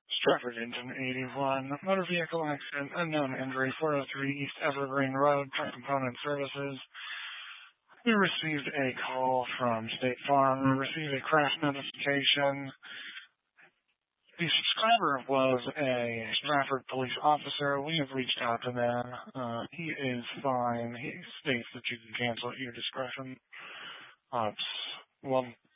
Stratford Engine 81, motor vehicle accident, unknown injury, 403 East Evergreen Road, truck component services. We received a call from State Farm. We received a crash notification. The subscriber was a Stratford police officer. We have reached out to them. He is fine. He states that you can cancel at your discretion. It's, well,